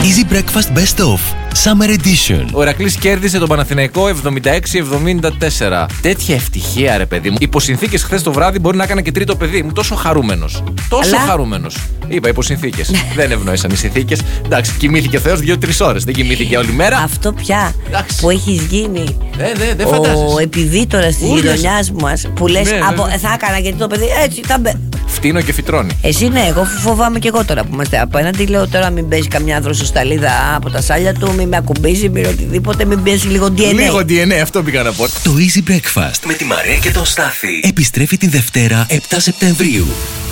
Easy Breakfast Best Of Summer Edition. Ο Ηρακλής κέρδισε τον Παναθηναϊκό 76-74. Τέτοια ευτυχία, ρε παιδί μου. Υπό συνθήκες χθες το βράδυ μπορεί να έκανα και τρίτο παιδί μου. Τόσο χαρούμενος. Τόσο χαρούμενος. Είπα υπό συνθήκες. Δεν ευνόησαν οι συνθήκες. Εντάξει, κοιμήθηκε ο Θεός 2-3 ώρες. Δεν κοιμήθηκε όλη μέρα. Αυτό πια που έχεις γίνει δεν φαντάζεσαι. ο επιδίτορας της γειτονιάς μας που λες θα έκανα γιατί το παιδί έτσι θα μπε. Φτύνω και φυτρώνει. Εσύ ναι, εγώ φοβάμαι και εγώ τώρα που είμαστε απέναντι. Λέω τώρα μην παίζει καμιά δροσοσταλίδα από τα σάλια του, μην με ακουμπήσει, μην οτιδήποτε, μην πιέσει λίγο DNA. Λίγο DNA, αυτό πήγα να πω. Το Easy Breakfast με τη Μαρία και τον Στάθη επιστρέφει την Δευτέρα 7 Σεπτεμβρίου.